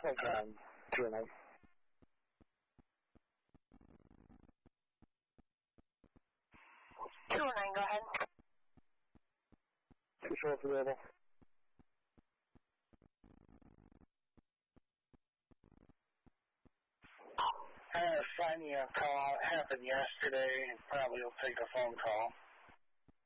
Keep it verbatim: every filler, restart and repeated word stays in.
Again, two nine. two nine, go ahead. Two short available. I had a signing a call. It happened yesterday. Probably will take a phone call.